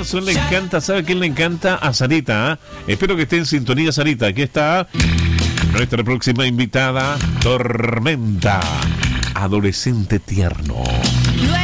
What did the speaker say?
temazo, le encanta. ¿Sabe a quién le encanta? A Sarita. Espero que esté en sintonía, Sarita. Aquí está nuestra próxima invitada, Tormenta, adolescente tierno.